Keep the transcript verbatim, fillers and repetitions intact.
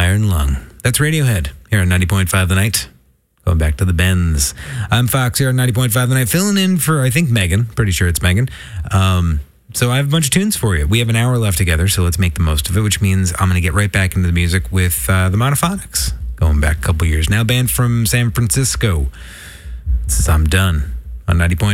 Iron Lung. That's Radiohead here on ninety point five The Night. Going back to the Bends. I'm Fox here on ninety point five The Night, filling in for, I think, Megan. Pretty sure it's Megan. Um, so I have a bunch of tunes for you. We have an hour left together, so let's make the most of it, which means I'm going to get right back into the music with uh, the Monophonics. Going back a couple years now. Band from San Francisco. This is I'm Done on ninety point five.